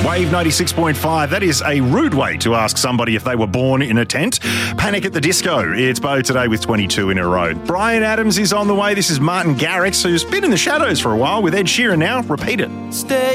Wave 96.5. That is a rude way to ask somebody if they were born in a tent. Panic at the Disco. It's Bo today with 22 in a row. Brian Adams is on the way. This is Martin Garrix, who's been in the shadows for a while with Ed Sheeran now. Repeat it. Stay